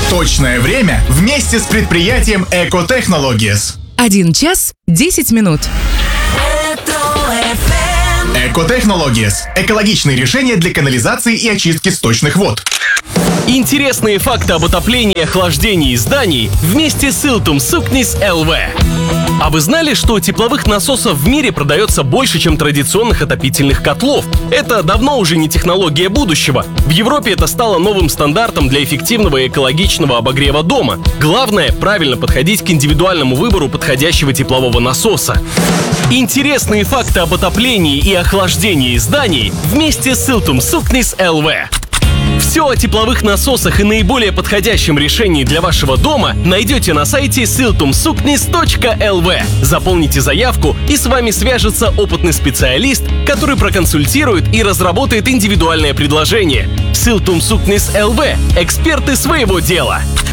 Точное время вместе с предприятием Eco Technologies. 1 час 10 минут. Eco Technologies – экологичные решения для канализации и очистки сточных вод. Интересные факты об отоплении и охлаждении зданий вместе с Iltum Suknis LV. А вы знали, что тепловых насосов в мире продается больше, чем традиционных отопительных котлов? Это давно уже не технология будущего. В Европе это стало новым стандартом для эффективного и экологичного обогрева дома. Главное – правильно подходить к индивидуальному выбору подходящего теплового насоса. Интересные факты об отоплении и охлаждении зданий вместе с Iltum Suknis LV. Все о тепловых насосах и наиболее подходящем решении для вашего дома найдете на сайте siltumsuknis.lv. Заполните заявку, и с вами свяжется опытный специалист, который проконсультирует и разработает индивидуальное предложение. Iltum Suknis LV – эксперты своего дела.